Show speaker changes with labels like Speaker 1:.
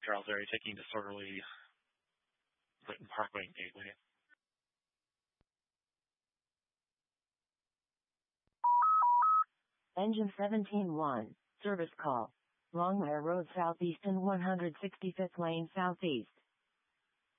Speaker 1: Charles area taking disorderly Clinton Parkway and Gateway.
Speaker 2: Engine 17-1, service call. Longmire Road Southeast and 165th Lane Southeast.